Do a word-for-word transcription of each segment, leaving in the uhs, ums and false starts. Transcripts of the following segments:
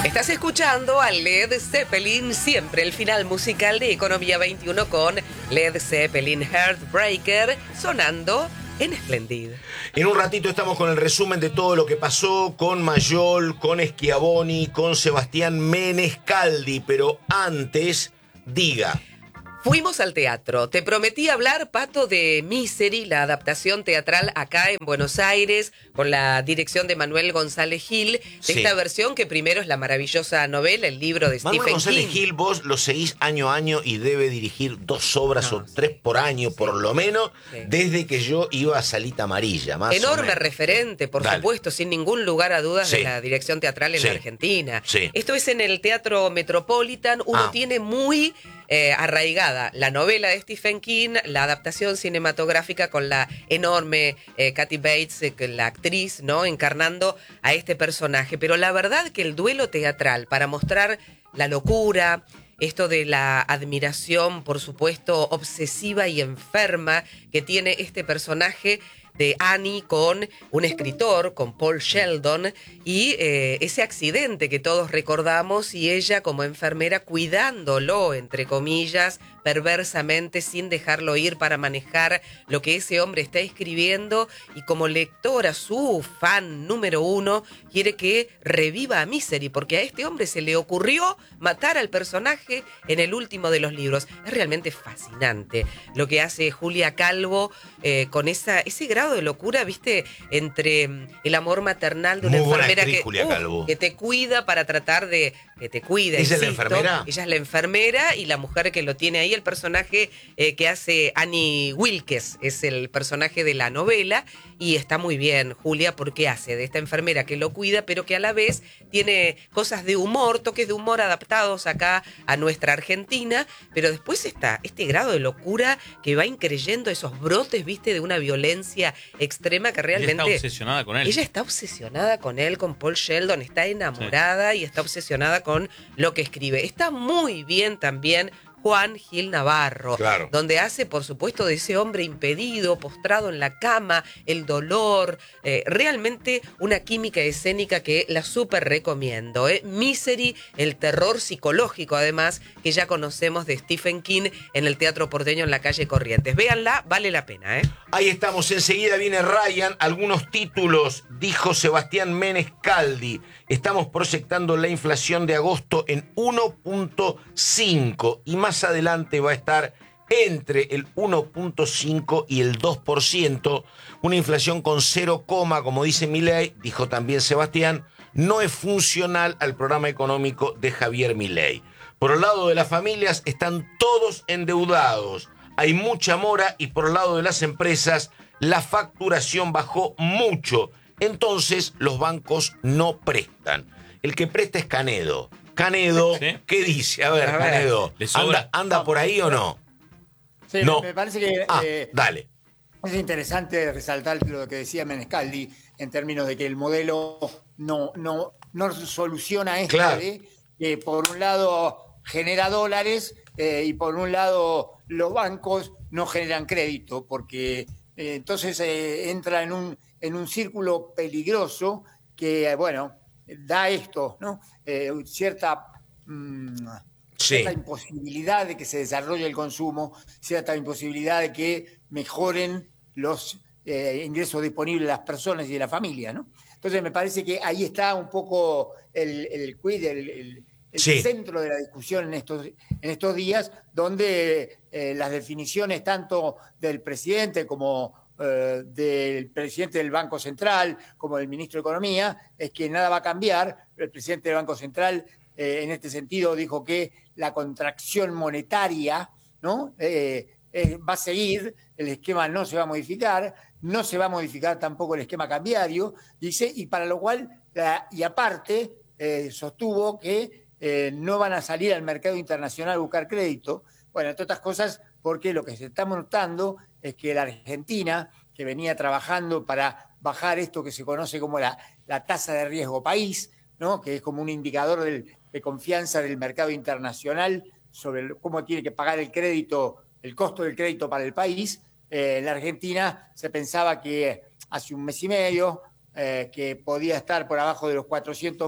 Estás escuchando a Led Zeppelin, siempre el final musical de Economía veintiuno con Led Zeppelin Heartbreaker sonando en Splendid. En un ratito estamos con el resumen de todo lo que pasó con Mayol, con Schiavoni, con Sebastián Menescaldi, pero antes, diga. Fuimos al teatro. Te prometí hablar, Pato, de Misery, la adaptación teatral acá en Buenos Aires, con la dirección de Manuel González Gil, de Sí. esta versión que primero es la maravillosa novela, el libro de Manuel Stephen González King. Gil, vos lo seguís año a año y debe dirigir dos obras No, o tres por año, sí. por lo menos, Sí. desde que yo iba a Salita Amarilla, más o Enorme menos. referente, por Dale. supuesto, sin ningún lugar a dudas, Sí. de la dirección teatral en Sí. la Argentina. Sí. Esto es en el Teatro Metropolitan. Uno Ah. tiene muy eh, arraigada la novela de Stephen King, la adaptación cinematográfica con la enorme eh, Kathy Bates, eh, la actriz, ¿no?, encarnando a este personaje. Pero la verdad que el duelo teatral, para mostrar la locura, esto de la admiración, por supuesto, obsesiva y enferma que tiene este personaje de Annie con un escritor, con Paul Sheldon, y eh, ese accidente que todos recordamos y ella como enfermera cuidándolo, entre comillas, perversamente, sin dejarlo ir para manejar lo que ese hombre está escribiendo, y como lectora, su fan número uno, quiere que reviva a Misery, porque a este hombre se le ocurrió matar al personaje en el último de los libros. Es realmente fascinante lo que hace Julia Calvo eh, con esa, ese grado de locura, ¿viste? Entre mm, el amor maternal de una Muy buena enfermera actriz, que, Julia uf, Calvo. que te cuida para tratar de que te cuide. ¿Ella es la insisto. enfermera? Ella es la enfermera y la mujer que lo tiene ahí, el personaje eh, que hace Annie Wilkes, es el personaje de la novela, y está muy bien Julia porque hace de esta enfermera que lo cuida, pero que a la vez tiene cosas de humor, toques de humor adaptados acá a nuestra Argentina, pero después está este grado de locura que va increyendo esos brotes, ¿viste?, de una violencia extrema que realmente... Ella está obsesionada con él. Ella está obsesionada con él, con Paul Sheldon, está enamorada y está obsesionada con lo que escribe. Está muy bien también Juan Gil Navarro, Claro. donde hace, por supuesto, de ese hombre impedido, postrado en la cama, el dolor, eh, realmente una química escénica que la súper recomiendo. ¿eh? Misery, el terror psicológico, además, que ya conocemos de Stephen King en el Teatro Porteño en la calle Corrientes. Véanla, vale la pena. ¿eh? Ahí estamos, enseguida viene Ryan, algunos títulos, dijo Sebastián Menescaldi. Estamos proyectando la inflación de agosto en uno punto cinco y más adelante va a estar entre el uno punto cinco y el dos por ciento, una inflación con cero, como dice Milei, dijo también Sebastián, no es funcional al programa económico de Javier Milei. Por el lado de las familias están todos endeudados, hay mucha mora y por el lado de las empresas la facturación bajó mucho. Entonces los bancos no prestan. El que presta es Canedo. Canedo, ¿Sí? ¿qué dice? A ver, A ver, Canedo, ¿le sobra? ¿anda, anda por ahí o no? Sí, No. me parece que Ah, eh, dale. es interesante resaltar lo que decía Menescaldi en términos de que el modelo no, no, no soluciona esto Claro. de que por un lado genera dólares eh, y por un lado los bancos no generan crédito, porque eh, entonces eh, entra en un, en un círculo peligroso que, eh, bueno, da esto, ¿no? Eh, cierta... mm, Sí. cierta imposibilidad de que se desarrolle el consumo, cierta imposibilidad de que mejoren los eh, ingresos disponibles de las personas y de la familia, ¿no? Entonces me parece que ahí está un poco el, el quid, el, el, el Sí. centro de la discusión en estos, en estos días, donde eh, las definiciones tanto del presidente como eh, del presidente del Banco Central, como del ministro de Economía, es que nada va a cambiar. El presidente del Banco Central Eh, en este sentido dijo que la contracción monetaria, ¿no? eh, eh, va a seguir, el esquema no se va a modificar, no se va a modificar tampoco el esquema cambiario, dice, y para lo cual, la, y aparte, eh, sostuvo que eh, no van a salir al mercado internacional a buscar crédito. Bueno, entre otras cosas, porque lo que se está notando es que la Argentina, que venía trabajando para bajar esto que se conoce como la, la tasa de riesgo país, ¿no? Que es como un indicador del, de confianza del mercado internacional sobre cómo tiene que pagar el crédito, el costo del crédito para el país. Eh, en la Argentina se pensaba que hace un mes y medio eh, que podía estar por abajo de los cuatrocientos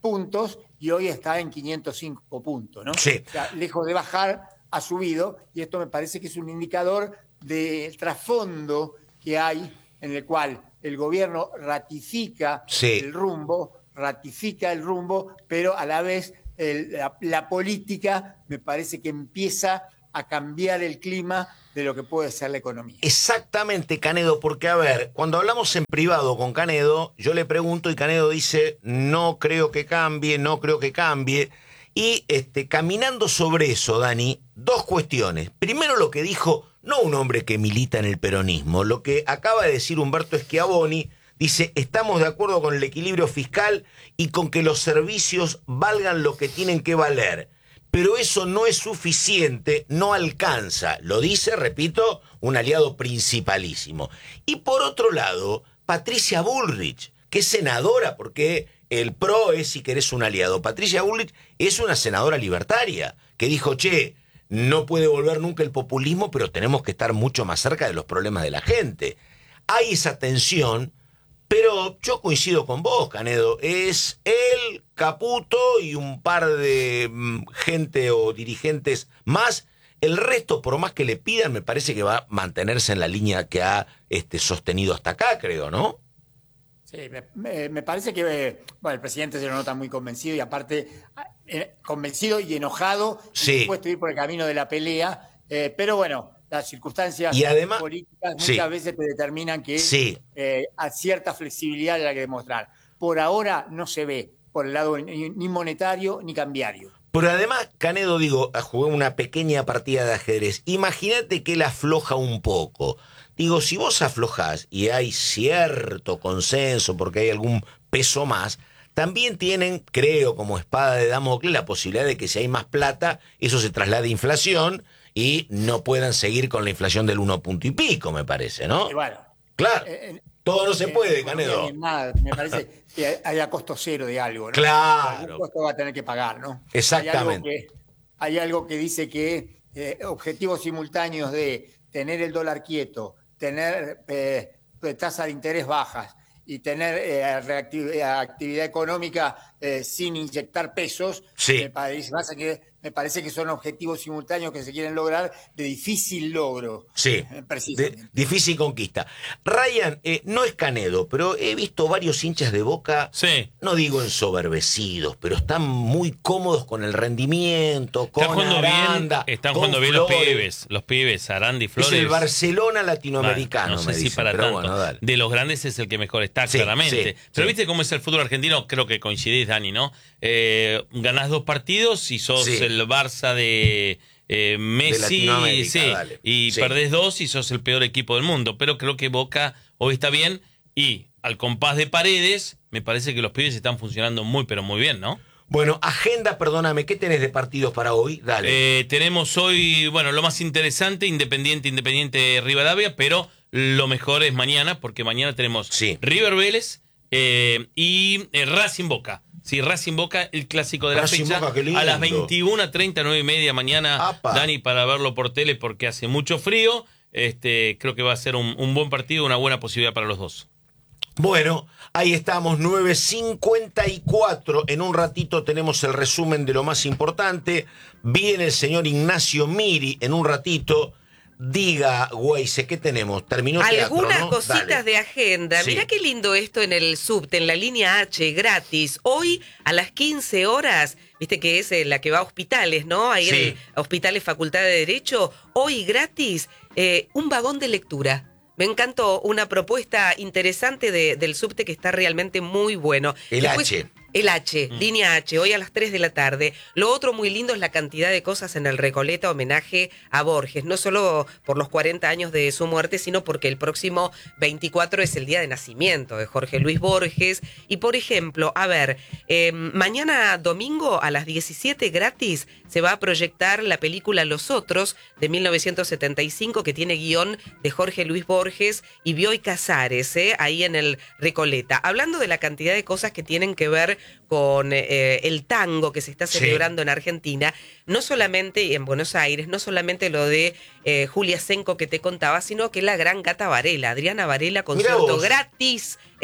puntos y hoy está en quinientos cinco puntos, ¿no? Sí. O sea, lejos de bajar, ha subido, y esto me parece que es un indicador del trasfondo que hay en el cual el gobierno ratifica sí. el rumbo, ratifica el rumbo, pero a la vez el, la, la política me parece que empieza a cambiar el clima de lo que puede ser la economía. Exactamente, Canedo, porque a ver, cuando hablamos en privado con Canedo, yo le pregunto y Canedo dice, no creo que cambie, no creo que cambie. Y este, caminando sobre eso, Dani, dos cuestiones. Primero lo que dijo, no un hombre que milita en el peronismo, lo que acaba de decir Humberto Schiavoni, dice, estamos de acuerdo con el equilibrio fiscal y con que los servicios valgan lo que tienen que valer. Pero eso no es suficiente, no alcanza. Lo dice, repito, un aliado principalísimo. Y por otro lado, Patricia Bullrich, que es senadora, porque el P R O es, si querés, un aliado. Patricia Bullrich es una senadora libertaria, que dijo, che, no puede volver nunca el populismo, pero tenemos que estar mucho más cerca de los problemas de la gente. Hay esa tensión, pero yo coincido con vos, Canedo. Es él, Caputo y un par de mm, gente o dirigentes más. El resto, por más que le pidan, me parece que va a mantenerse en la línea que ha este, sostenido hasta acá, creo, ¿no? Sí, me, me, me parece que bueno, el presidente se lo nota muy convencido y aparte eh, convencido y enojado, sí. y dispuesto a ir por el camino de la pelea, eh, pero bueno, las circunstancias y además, políticas muchas sí. veces te determinan que sí. eh, a cierta flexibilidad hay que demostrar. Por ahora no se ve por el lado ni, ni monetario ni cambiario. Pero además, Canedo, digo, jugué una pequeña partida de ajedrez. Imagínate que él afloja un poco. Digo, si vos aflojás y hay cierto consenso porque hay algún peso más, también tienen, creo, como espada de Damocles, la posibilidad de que si hay más plata, eso se traslade a inflación y no puedan seguir con la inflación del uno punto y pico, me parece, ¿no? Y bueno, claro, eh, todo no se eh, puede, eh, Canedo. Nada, me parece que haya costo cero de algo, ¿no? Claro. Algún costo va a tener que pagar, ¿no? Exactamente. Hay algo que, hay algo que dice que eh, objetivos simultáneos de tener el dólar quieto, tener eh, tasas de interés bajas y tener eh, reactividad, actividad económica eh, sin inyectar pesos, sí. me parece, pasa que, me parece que son objetivos simultáneos que se quieren lograr de difícil logro. Sí, de difícil conquista. Ryan, eh, no es Canedo, pero he visto varios hinchas de Boca, sí. no digo ensoberbecidos, pero están muy cómodos con el rendimiento, con están jugando Aranda, bien, están con jugando bien Flores. los pibes, los pibes, Aranda y Flores. Es el Barcelona latinoamericano, bueno, no sé me si dicen, para pero tanto. bueno, dale. De los grandes es el que mejor está, sí, claramente. Sí, pero sí. viste cómo es el fútbol argentino, creo que coincidís, Dani, ¿no? Eh, ganás dos partidos y sos sí. el Barça de eh, Messi, de sí, dale. y sí. perdés dos y sos el peor equipo del mundo. Pero creo que Boca hoy está bien y al compás de Paredes, me parece que los pibes están funcionando muy, pero muy bien, ¿no? Bueno, agenda, perdóname, ¿qué tenés de partidos para hoy? Dale. Eh, tenemos hoy, bueno, lo más interesante, Independiente, Independiente Rivadavia, pero lo mejor es mañana, porque mañana tenemos sí. River Vélez eh, y eh, Racing Boca. Sí, Racing Boca, el clásico de Racing la fecha. Boca, qué lindo. A las veintiuna treinta, nueve y media mañana, Apa. Dani, para verlo por tele porque hace mucho frío. Este, creo que va a ser un, un buen partido, una buena posibilidad para los dos. Bueno, ahí estamos, nueve cincuenta y cuatro. En un ratito tenemos el resumen de lo más importante. Viene el señor Ignacio Miri en un ratito. Diga, Weise, ¿qué tenemos? Terminó teatro, Algunas ¿no? cositas Dale. de agenda. Sí. Mirá qué lindo esto en el subte, en la línea H, gratis. Hoy a las quince horas, viste que es eh, la que va a hospitales, ¿no? Ahí Sí. en Hospitales Facultad de Derecho. Hoy gratis, eh, un vagón de lectura. Me encantó, una propuesta interesante de, del subte que está realmente muy bueno. El Después, H. El H, mm. línea H, hoy a las tres de la tarde. Lo otro muy lindo es la cantidad de cosas en el Recoleta, homenaje a Borges, no solo por los cuarenta años de su muerte, sino porque el próximo veinticuatro es el día de nacimiento de Jorge Luis Borges. Y por ejemplo, a ver, eh, mañana domingo a las diecisiete gratis se va a proyectar la película Los Otros de mil novecientos setenta y cinco, que tiene guión de Jorge Luis Borges y Bioy Casares, eh, ahí en el Recoleta. Hablando de la cantidad de cosas que tienen que ver con eh, el tango que se está celebrando sí. en Argentina, no solamente, y en Buenos Aires, no solamente lo de eh, Julia Senco que te contaba, sino que la gran Gata Varela, Adriana Varela, concierto gratis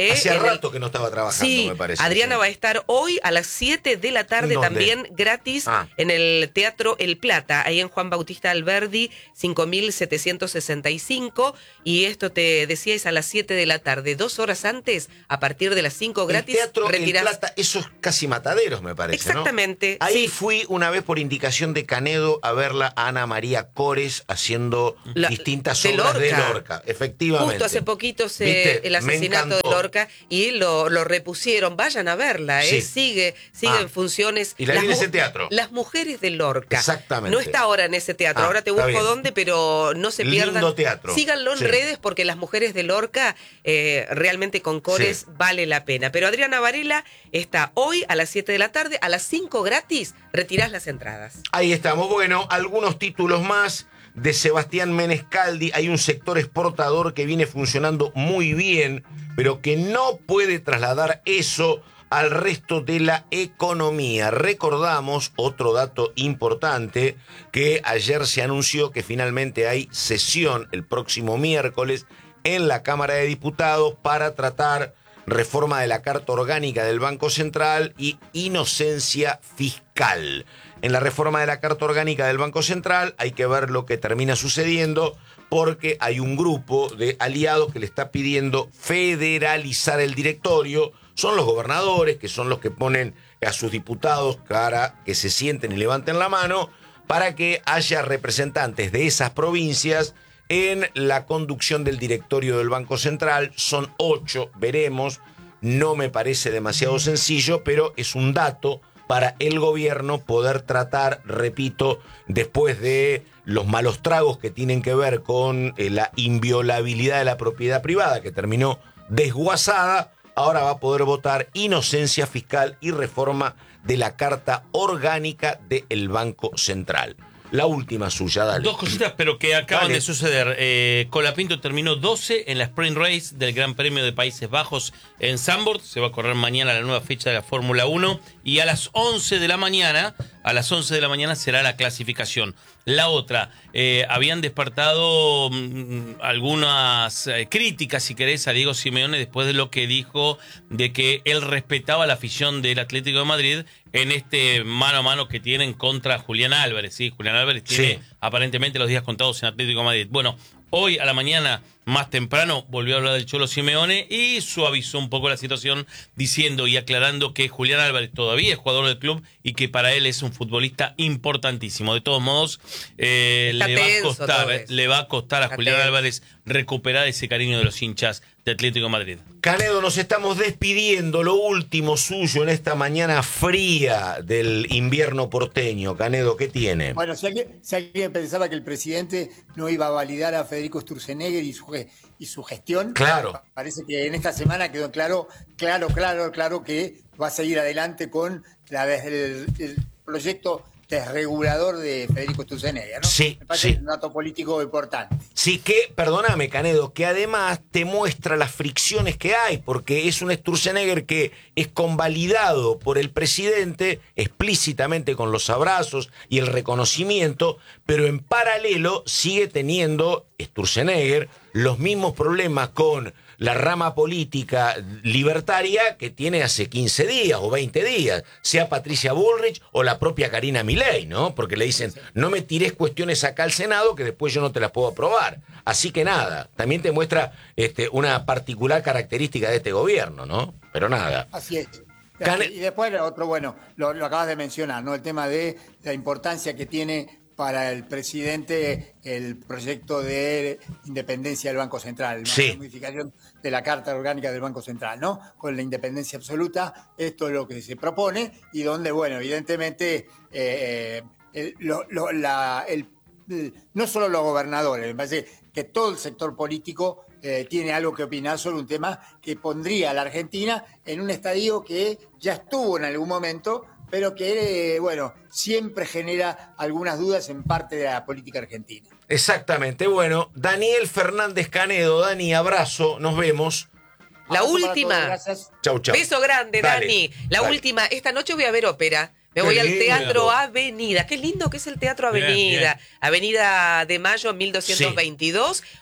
Eh, Hacía en el- rato que no estaba trabajando, Sí, me parece. Adriana sí. va a estar hoy a las siete de la tarde ¿Dónde? también gratis Ah. en el Teatro El Plata, ahí en Juan Bautista Alberdi, cinco mil setecientos sesenta y cinco. Y esto te decía es a las siete de la tarde, dos horas antes, a partir de las cinco gratis. El Teatro El retirás- Plata, eso es casi Mataderos, me parece, ¿no? Exactamente, Ahí sí. fui una vez por indicación de Canedo a verla a Ana María Cores haciendo La- distintas de obras de Lorca. Lorca, efectivamente. Justo hace poquito se, ¿Viste? el Me asesinato de encantó. Lorca y lo, lo repusieron. Vayan a verla, ¿eh? Sí. Sigue, sigue Ah. en funciones. Y la vi en mu- ese teatro. Las mujeres de Lorca. Exactamente. No está ahora en ese teatro. Ah, ahora te está busco bien. dónde, pero no se Lindo pierdan. teatro. Síganlo en Sí. redes porque las mujeres de Lorca eh, realmente con Cores Sí. vale la pena. Pero Adriana Varela está hoy a las siete de la tarde, a las cinco gratis, retirás las entradas. Ahí estamos. Bueno, algunos títulos más de Sebastián Menescaldi. Hay un sector exportador que viene funcionando muy bien, pero que no puede trasladar eso al resto de la economía. Recordamos otro dato importante, que ayer se anunció que finalmente hay sesión el próximo miércoles en la Cámara de Diputados para tratar reforma de la Carta Orgánica del Banco Central y inocencia fiscal. En la reforma de la Carta Orgánica del Banco Central hay que ver lo que termina sucediendo, porque hay un grupo de aliados que le está pidiendo federalizar el directorio. Son los gobernadores, que son los que ponen a sus diputados para que se sienten y levanten la mano, para que haya representantes de esas provincias en la conducción del directorio del Banco Central. Son ocho, veremos. No me parece demasiado sencillo, pero es un dato para el gobierno poder tratar, repito, después de los malos tragos que tienen que ver con eh, la inviolabilidad de la propiedad privada, que terminó desguazada, ahora va a poder votar inocencia fiscal y reforma de la Carta Orgánica del Banco Central. La última suya, dale. Dos cositas, pero que acaban Dale. de suceder. Eh, Colapinto terminó doce en la Sprint Race del Gran Premio de Países Bajos en Zandvoort. Se va a correr mañana la nueva fecha de la Fórmula uno. Y a las once de la mañana, a las once de la mañana será la clasificación. La otra, eh, habían despertado mm, algunas eh, críticas, si querés, a Diego Simeone después de lo que dijo de que él respetaba la afición del Atlético de Madrid en este mano a mano que tienen contra Julián Álvarez. ¿Sí? Julián Álvarez tiene Sí. aparentemente los días contados en Atlético de Madrid. Bueno, hoy a la mañana, más temprano, volvió a hablar del Cholo Simeone y suavizó un poco la situación diciendo y aclarando que Julián Álvarez todavía es jugador del club y que para él es un futbolista importantísimo. De todos modos, eh, Está le, va a tenso costar, todo eso. le va a costar a Está Julián tenso. Álvarez recuperar ese cariño de los hinchas de Atlético de Madrid. Canedo, nos estamos despidiendo. Lo último suyo en esta mañana fría del invierno porteño. Canedo, ¿qué tiene? Bueno, si alguien, si alguien pensaba que el presidente no iba a validar a Federico Sturzenegger y su, ge- y su gestión, Claro. parece que en esta semana quedó claro, claro, claro, claro que va a seguir adelante con la, el, el proyecto desregulador de Federico Sturzenegger, ¿no? Sí, Me parece sí. que es un dato político importante. Sí, que, perdóname, Canedo, que además te muestra las fricciones que hay, porque es un Sturzenegger que es convalidado por el presidente explícitamente con los abrazos y el reconocimiento, pero en paralelo sigue teniendo Sturzenegger los mismos problemas con la rama política libertaria que tiene hace quince días o veinte días, sea Patricia Bullrich o la propia Karina Milei, ¿no? Porque le dicen, no me tires cuestiones acá al Senado que después yo no te las puedo aprobar. Así que nada, también te muestra este, una particular característica de este gobierno, ¿no? Pero nada. Así es. Cane- Y después otro, bueno, lo, lo acabas de mencionar, ¿no? El tema de la importancia que tiene para el presidente el proyecto de independencia del Banco Central, Sí. la modificación de la Carta Orgánica del Banco Central, ¿no? Con la independencia absoluta, esto es lo que se propone y donde, bueno, evidentemente, eh, el, lo- lo- la- el- el- no solo los gobernadores, me parece que todo el sector político eh, tiene algo que opinar sobre un tema que pondría a la Argentina en un estadio que ya estuvo en algún momento, pero que, eh, bueno, siempre genera algunas dudas en parte de la política argentina. Exactamente. Bueno, Daniel Fernández Canedo, Dani, abrazo, nos vemos. La Abrazo para última. todos, gracias. Chau, chau. Beso grande, Dale, Dani. La dale. última. Esta noche voy a ver ópera. Me Qué voy al lindo. Teatro Avenida. Qué lindo que es el Teatro Bien, Avenida. bien. Avenida de Mayo mil doscientos veintidós.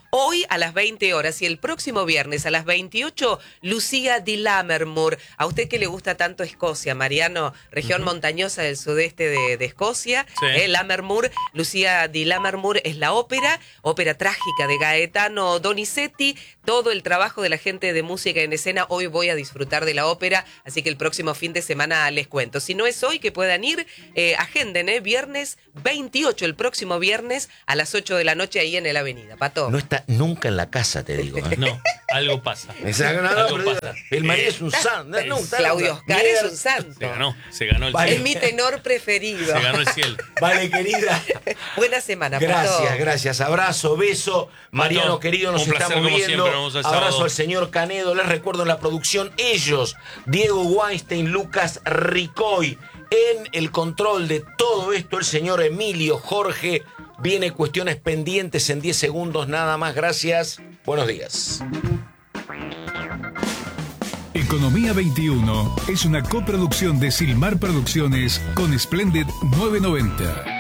Hoy a las veinte horas y el próximo viernes a las veintiocho, Lucía di Lammermoor. A usted que le gusta tanto Escocia, Mariano, región uh-huh. montañosa del sudeste de, de Escocia, sí. eh, Lammermoor, Lucía di Lammermoor es la ópera, ópera trágica de Gaetano Donizetti. Todo el trabajo de la gente de música en escena. Hoy voy a disfrutar de la ópera, así que el próximo fin de semana les cuento. Si no es hoy, que puedan ir, eh, agenden, ¿eh? Viernes veintiocho, el próximo viernes a las ocho de la noche ahí en el Avenida. Pato. No está nunca en la casa, te digo. ¿eh? No, algo pasa. Exacto, no, algo no, pasa. El marido es un santo. No, Claudio Oscar es un santo. Se ganó, se ganó el vale. cielo. Es mi tenor preferido. Se ganó el cielo. Vale, querida. Buena semana, Gracias, Pato. gracias. Abrazo, beso. Mariano, Pato, querido, nos un placer, estamos como viendo. siempre, nos vemos el Abrazo sábado. al señor Canedo. Les recuerdo en la producción ellos, Diego Weinstein, Lucas Ricoy. En el control de todo esto, el señor Emilio Jorge. Viene cuestiones pendientes en diez segundos nada más. Gracias. Buenos días. Economía veintiuno es una coproducción de Silmar Producciones con Splendid novecientos noventa.